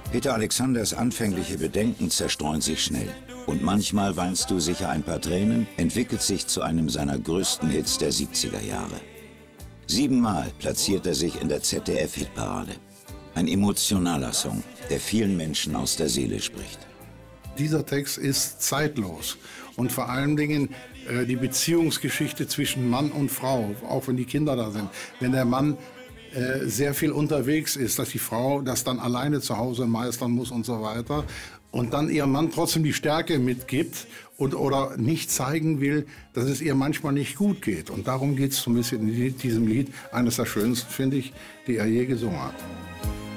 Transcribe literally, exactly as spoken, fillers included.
Peter Alexanders anfängliche Bedenken zerstreuen sich schnell. Und manchmal weinst du sicher ein paar Tränen, entwickelt sich zu einem seiner größten Hits der siebziger Jahre. Siebenmal platziert er sich in der Z D F-Hitparade. Ein emotionaler Song, der vielen Menschen aus der Seele spricht. Dieser Text ist zeitlos und vor allen Dingen äh, die Beziehungsgeschichte zwischen Mann und Frau, auch wenn die Kinder da sind. Wenn der Mann äh, sehr viel unterwegs ist, dass die Frau das dann alleine zu Hause meistern muss und so weiter und dann ihrem Mann trotzdem die Stärke mitgibt und oder nicht zeigen will, dass es ihr manchmal nicht gut geht. Und darum geht es so ein bisschen in diesem Lied, eines der schönsten, finde ich, die er je gesungen hat.